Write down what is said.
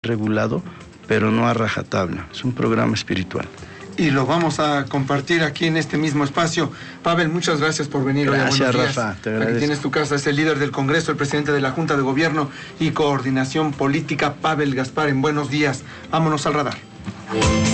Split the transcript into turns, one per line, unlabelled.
regulado, pero no a rajatabla. Es un programa espiritual.
Y lo vamos a compartir aquí en este mismo espacio. Pavel, muchas gracias por venir hoy.
Gracias, Rafa, te agradezco.
Aquí tienes tu casa, es el líder del Congreso, el presidente de la Junta de Gobierno y Coordinación Política, Pavel Gasparin. Buenos días, vámonos al radar.